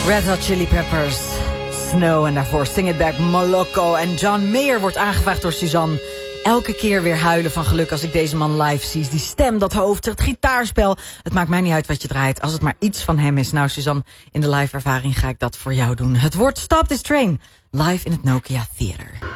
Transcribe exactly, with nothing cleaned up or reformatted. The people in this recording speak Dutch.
Red Hot Chili Peppers, Snow en daarvoor Sing It Back Moloko. En John Mayer wordt aangevraagd door Suzanne. Elke keer weer huilen van geluk als ik deze man live zie. Die stem, dat hoofd, het gitaarspel. Het maakt mij niet uit wat je draait, als het maar iets van hem is. Nou Suzanne, in de live ervaring ga ik dat voor jou doen. Het wordt Stop This Train, live in het Nokia Theater.